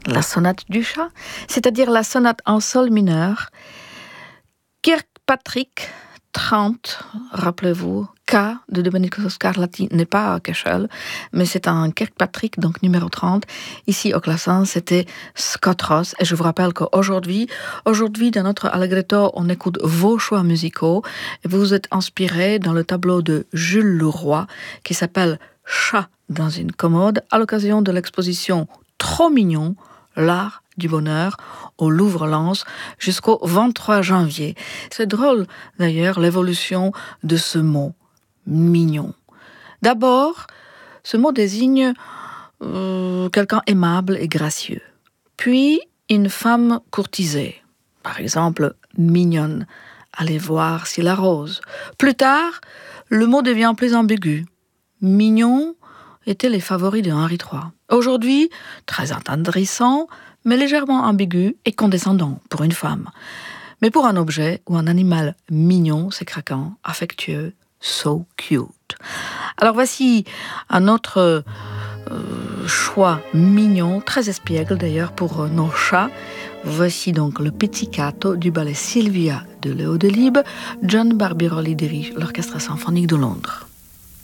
la sonate du chat, c'est-à-dire la sonate en sol mineur, Kirkpatrick 30, rappelez-vous, K de Domenico Scarlatti n'est pas Köchel, mais c'est un Kirkpatrick, donc numéro 30. Ici au classant, c'était Scott Ross. Et je vous rappelle qu'aujourd'hui, dans notre Allegretto, on écoute vos choix musicaux. Et vous vous êtes inspirés dans le tableau de Jules Leroy, qui s'appelle Chat dans une commode, à l'occasion de l'exposition Trop mignon, l'art du bonheur au Louvre-Lens jusqu'au 23 janvier. C'est drôle d'ailleurs l'évolution de ce mot, mignon. D'abord, ce mot désigne quelqu'un aimable et gracieux. Puis, une femme courtisée, par exemple mignonne, allez voir si la rose. Plus tard, le mot devient plus ambigu. Mignon étaient les favoris de Henri III. Aujourd'hui, très attendrissant, mais légèrement ambigu et condescendant pour une femme. Mais pour un objet ou un animal mignon, c'est craquant, affectueux, so cute. Alors voici un autre choix mignon, très espiègle d'ailleurs pour nos chats. Voici donc le pizzicato du ballet Sylvia de Léo Delibes. John Barbirolli dirige l'Orchestre symphonique de Londres.